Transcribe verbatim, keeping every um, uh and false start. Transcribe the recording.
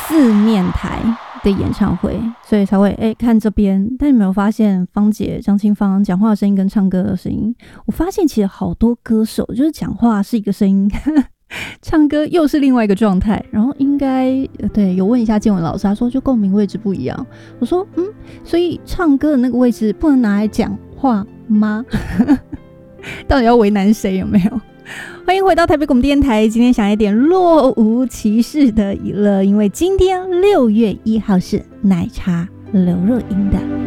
四面台的演唱会，所以才会哎、欸、看这边。但你没有发现芳姐张清芳讲话的声音跟唱歌的声音？我发现其实好多歌手就是讲话是一个声音，唱歌又是另外一个状态。然后应该对有问一下建文老师，他说就共鸣位置不一样。我说嗯，所以唱歌的那个位置不能拿来讲话吗？到底要为难谁？有没有？欢迎回到台北广播电台，今天想一点若无其事的娱乐，因为今天六月一号是奶茶刘若英的